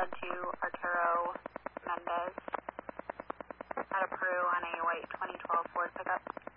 512 Arturo Mendez out of Peru on a white 2012 Ford pickup.